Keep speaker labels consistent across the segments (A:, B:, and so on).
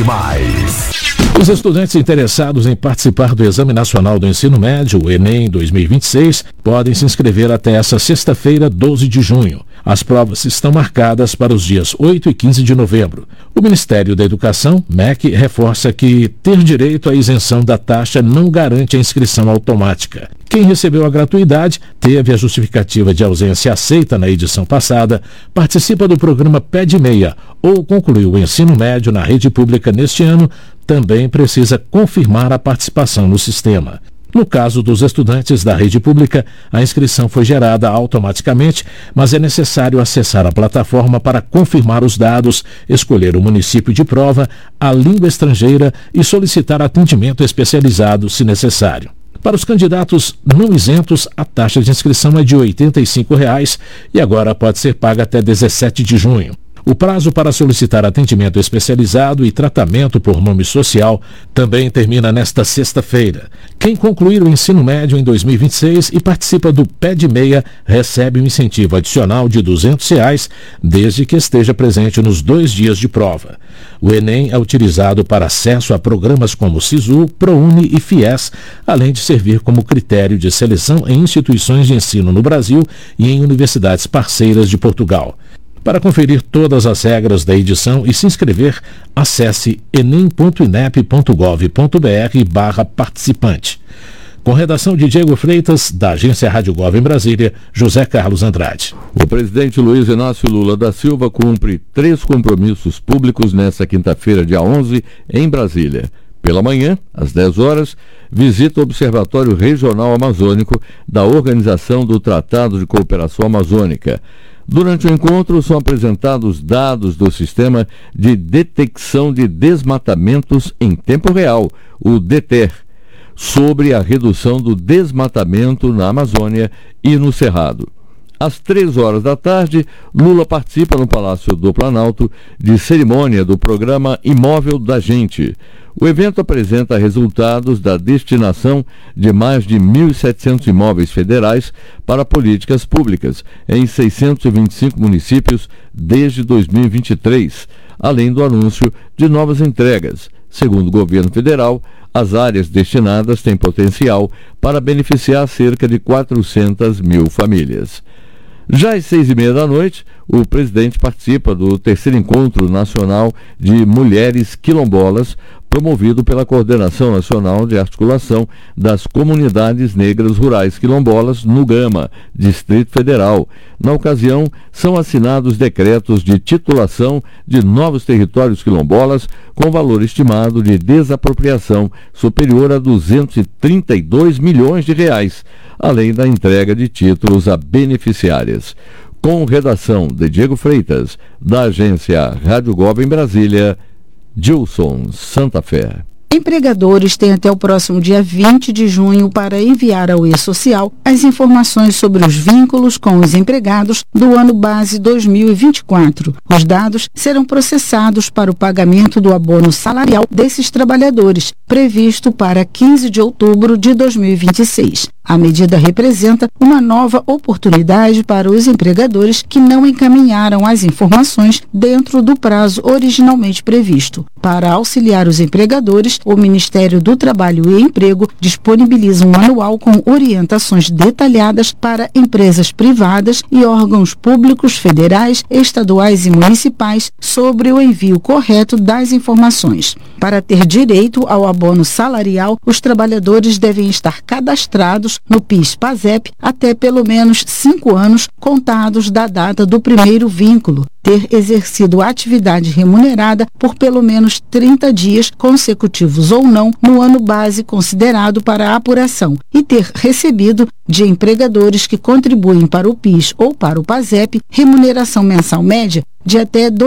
A: Os estudantes interessados em participar do Exame Nacional do Ensino Médio, o Enem 2026, podem se inscrever até essa sexta-feira, 12 de junho. As provas estão marcadas para os dias 8 e 15 de novembro. O Ministério da Educação, MEC, reforça que ter direito à isenção da taxa não garante a inscrição automática. Quem recebeu a gratuidade, teve a justificativa de ausência aceita na edição passada, participa do programa Pé de Meia ou concluiu o ensino médio na rede pública neste ano, também precisa confirmar a participação no sistema. No caso dos estudantes da rede pública, a inscrição foi gerada automaticamente, mas é necessário acessar a plataforma para confirmar os dados, escolher o município de prova, a língua estrangeira e solicitar atendimento especializado, se necessário. Para os candidatos não isentos, a taxa de inscrição é de R$ 85,00 e agora pode ser paga até 17 de junho. O prazo para solicitar atendimento especializado e tratamento por nome social também termina nesta sexta-feira. Quem concluir o ensino médio em 2026 e participa do Pé de Meia recebe um incentivo adicional de R$ 200,00, desde que esteja presente nos 2 dias de prova. O Enem é utilizado para acesso a programas como SISU, ProUni e FIES, além de servir como critério de seleção em instituições de ensino no Brasil e em universidades parceiras de Portugal. Para conferir todas as regras da edição e se inscrever, acesse enem.inep.gov.br/participante. Com redação de Diego Freitas, da agência Rádio Gov em Brasília, José Carlos Andrade.
B: O presidente Luiz Inácio Lula da Silva cumpre 3 compromissos públicos nesta quinta-feira, dia 11, em Brasília. Pela manhã, às 10 horas, visita o Observatório Regional Amazônico da Organização do Tratado de Cooperação Amazônica. Durante o encontro, são apresentados dados do Sistema de Detecção de Desmatamentos em Tempo Real, o DETER, sobre a redução do desmatamento na Amazônia e no Cerrado. Às 3 horas da tarde, Lula participa no Palácio do Planalto de cerimônia do programa Imóvel da Gente. O evento apresenta resultados da destinação de mais de 1.700 imóveis federais para políticas públicas em 625 municípios desde 2023, além do anúncio de novas entregas. Segundo o governo federal, as áreas destinadas têm potencial para beneficiar cerca de 400 mil famílias. Já às 6h30 da noite, o presidente participa do 3º Encontro Nacional de Mulheres Quilombolas, promovido pela Coordenação Nacional de Articulação das Comunidades Negras Rurais Quilombolas, no Gama, Distrito Federal. Na ocasião, são assinados decretos de titulação de novos territórios quilombolas com valor estimado de desapropriação superior a R$ 232 milhões, além da entrega de títulos a beneficiárias. Com redação de Diego Freitas, da agência Rádio Gov em Brasília, Gilson Santa Fé.
C: Empregadores têm até o próximo dia 20 de junho para enviar ao E-Social as informações sobre os vínculos com os empregados do ano base 2024. Os dados serão processados para o pagamento do abono salarial desses trabalhadores, previsto para 15 de outubro de 2026. A medida representa uma nova oportunidade para os empregadores que não encaminharam as informações dentro do prazo originalmente previsto. Para auxiliar os empregadores, o Ministério do Trabalho e Emprego disponibiliza um manual com orientações detalhadas para empresas privadas e órgãos públicos federais, estaduais e municipais sobre o envio correto das informações. Para ter direito ao abono salarial, os trabalhadores devem estar cadastrados no PIS/PASEP até pelo menos 5 anos contados da data do primeiro vínculo, ter exercido atividade remunerada por pelo menos 30 dias consecutivos ou não no ano base considerado para a apuração e ter recebido de empregadores que contribuem para o PIS ou para o PASEP remuneração mensal média de até R$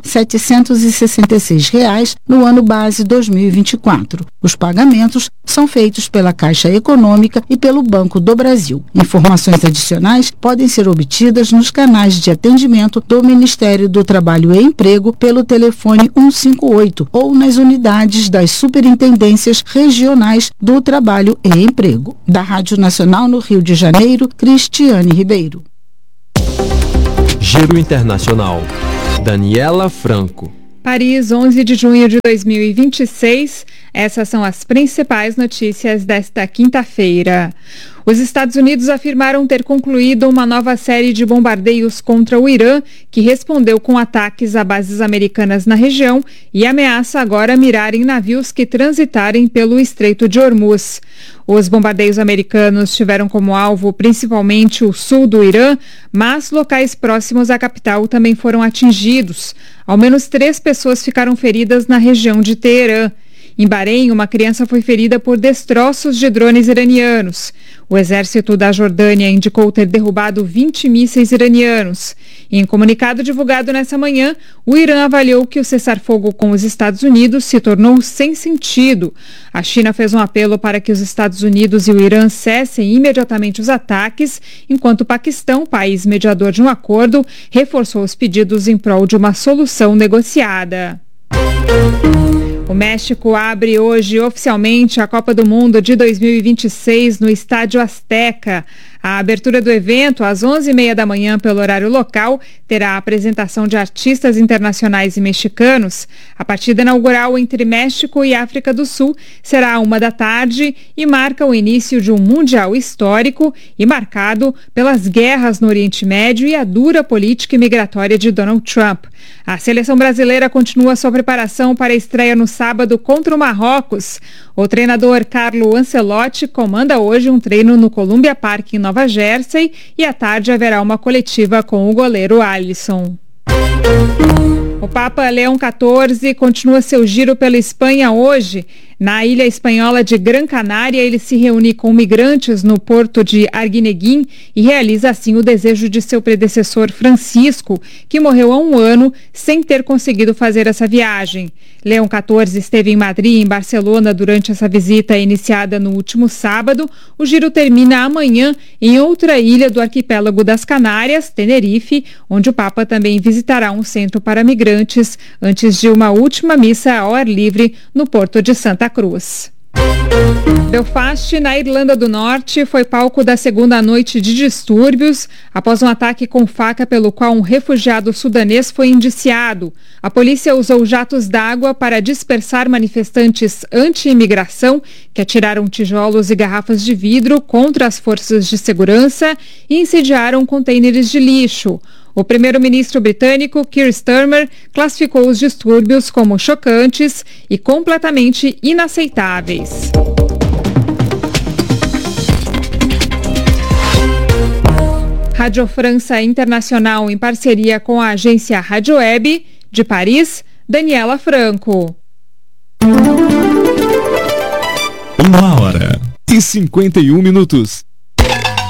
C: 2.766 no ano base 2024. Os pagamentos são feitos pela Caixa Econômica e pelo Banco do Brasil. Informações adicionais podem ser obtidas nos canais de atendimento do Ministério do Trabalho e Emprego pelo telefone 158 ou nas unidades das Superintendências Regionais do Trabalho e Emprego. Da Rádio Nacional no Rio de Janeiro, Cristiane Ribeiro.
D: Giro Internacional. Daniela Franco. Paris, 11 de junho de 2026. Essas são as principais notícias desta quinta-feira. Os Estados Unidos afirmaram ter concluído uma nova série de bombardeios contra o Irã, que respondeu com ataques a bases americanas na região e ameaça agora mirar em navios que transitarem pelo Estreito de Hormuz. Os bombardeios americanos tiveram como alvo principalmente o sul do Irã, mas locais próximos à capital também foram atingidos. Ao menos 3 pessoas ficaram feridas na região de Teherã. Em Bahrein, uma criança foi ferida por destroços de drones iranianos. O exército da Jordânia indicou ter derrubado 20 mísseis iranianos. Em comunicado divulgado nessa manhã, o Irã avaliou que o cessar-fogo com os Estados Unidos se tornou sem sentido. A China fez um apelo para que os Estados Unidos e o Irã cessem imediatamente os ataques, enquanto o Paquistão, país mediador de um acordo, reforçou os pedidos em prol de uma solução negociada. O México abre hoje oficialmente a Copa do Mundo de 2026 no Estádio Azteca. A abertura do evento, às 11h30 da manhã pelo horário local, terá a apresentação de artistas internacionais e mexicanos. A partida inaugural entre México e África do Sul será às 1h da tarde e marca o início de um mundial histórico e marcado pelas guerras no Oriente Médio e a dura política imigratória de Donald Trump. A seleção brasileira continua sua preparação para a estreia no sábado contra o Marrocos. O treinador Carlo Ancelotti comanda hoje um treino no Columbia Park, em Nova Jersey, e à tarde haverá uma coletiva com o goleiro Alisson. O Papa Leão XIV continua seu giro pela Espanha hoje. Na ilha espanhola de Gran Canária, ele se reúne com migrantes no porto de Arguineguín e realiza assim o desejo de seu predecessor Francisco, que morreu há 1 ano sem ter conseguido fazer essa viagem. Leão XIV esteve em Madrid e em Barcelona durante essa visita iniciada no último sábado. O giro termina amanhã em outra ilha do arquipélago das Canárias, Tenerife, onde o Papa também visitará um centro para migrantes antes de uma última missa ao ar livre no porto de Santa Cruz. Belfast, na Irlanda do Norte, foi palco da segunda noite de distúrbios após um ataque com faca pelo qual um refugiado sudanês foi indiciado. A polícia usou jatos d'água para dispersar manifestantes anti-imigração que atiraram tijolos e garrafas de vidro contra as forças de segurança e incendiaram contêineres de lixo. O primeiro-ministro britânico, Keir Starmer, classificou os distúrbios como chocantes e completamente inaceitáveis. Rádio França Internacional, em parceria com a agência Rádio Web, de Paris, Daniela Franco.
E: 1h51.